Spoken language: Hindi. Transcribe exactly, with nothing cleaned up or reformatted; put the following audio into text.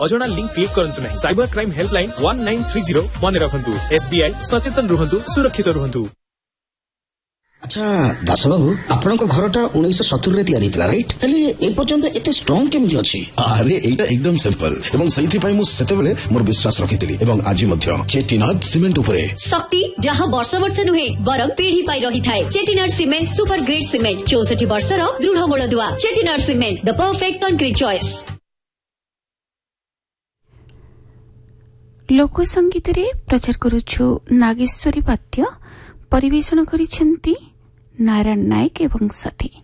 अजଣା लिंक क्लिक करंतु नहीं। Cyber crime helpline one nine three zero मन रखंतु। एसबीआई सचेतन रुहंतु, सुरक्षित रुहंतु। अच्छा दास बाबू आपण घरटा उन्नीस सत्तर रे तैयारी थिला राइट हेले ए पर्यंत एते स्ट्रांग केमि अछि? अरे एटा एकदम सिंपल एवं सही पई मु सेते बेले मोर विश्वास रखितली एवं आज मध्य चेटीनाथ सीमेंट उपरे शक्ति जहां वर्ष वर्ष नुहे बरम पीढ़ी पाई रही थाए। चेटीनाथ सीमेंट सुपर ग्रेड सीमेंट चौसठ वर्ष रो दृढ़ मूलदुआ। चेटीनाथ cement the perfect concrete choice. लोक संगीत रे प्रचार करूछु नागेश्वरी वाद्य परिवेषण करिसेंती नारायण नायक एवं साथी।